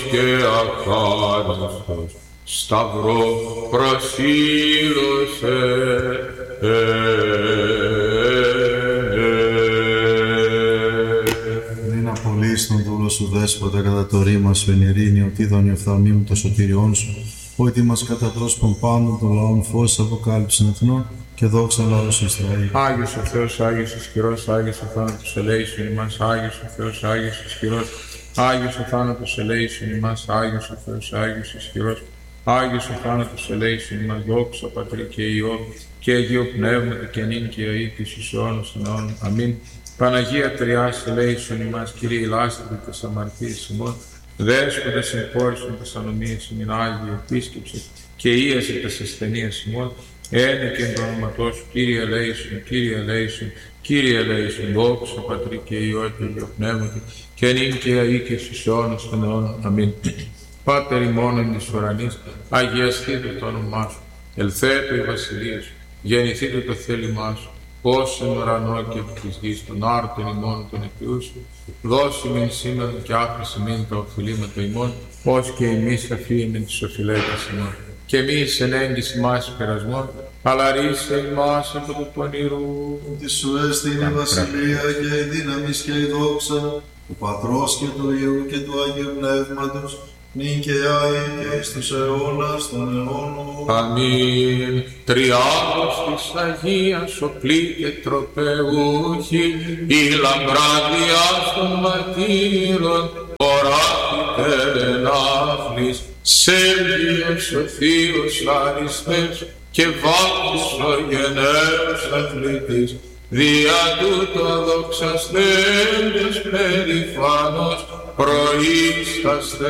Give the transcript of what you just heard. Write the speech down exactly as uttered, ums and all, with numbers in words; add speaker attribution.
Speaker 1: και αχάριστος, σταυρό προσήλωσε.
Speaker 2: Μην απολύεις τον δούλο σου δέσποτα κατά το ρήμα σου εν ειρήνη, ότι είδον οφθαλμίων των σωτηριών σου, ότι μας κατά πρόσωπον πάντων των λαών φως αποκάλυψην εθνών και δόξα λαός Ισραήλ.
Speaker 1: Άγιος ο Θεός, Άγιος ισχυρός, Άγιος ο θάνατος ελέησον ημάς, Άγιος ο Θεός, Άγιος ισχυρός, Άγιος ο θάνατος ελέησον ημάς, Άγιος ο Θεός, Άγιος ισχυρός, Άγιος ο θάνατος ελέησον ημάς, δόξα Πατρί και Υιό και Αγίο Πνεύματι και νυν και αεί και στους αιώνας των αιώνων. Αμήν. Παναγία Τριάς ελέησον ημάς, Κύριε λάστρη τες αμαρτίες ημών, δέσποτας εμπόρισον τες ανομίες ημών, Άγιοι επίσκεψε και ίασε τες ασθενείες ημών, ένε και εν το όνοματό σου, Κύριε ελέησον, Κύριε ελέησον, Κύριε ελέησον, δόξα Πατρί και Υιό και Αγίο Πνεύματι και νυν και αεί και στους αιώνας των αιώνων. Αμήν. Πάτερ ημών εν της ουρανής, αγιαστείτε το όνομά σου, ελθέτω η βασιλεία σου, γεννηθείτε το θέλημά σου, ως εν ουρανό και επί της γης, των άρτων ημών των αιτιούς σου, δώσει μην σήμερα και άφησε μην τα οφειλήματα ημών, ως και εμείς αφήνουμε τις οφειλέτες ημών. Και μη εις εν έγκυση μας περασμών, αλλά ρίσε ημάς από το πονηρού.
Speaker 2: Ότι σου έστειν η βασιλεία και η δύναμις και η δόξα, του Πατρός και του Υιού και του Αγίου Πνεύματος, νυν και αεί και εις τους αιώνας των αιώνων.
Speaker 1: Αμήν. Τριάδος της Αγίας οπλή και τροπεούχοι, η λαμπράδιας των μαρτύρων, οράχητε ενάφλης, Σέλγιος ο Θείος αριστεύς και βάπτης ο γενναίος αθλητής, δια τούτο αδοξαστέντες περηφάνος προείσταστε.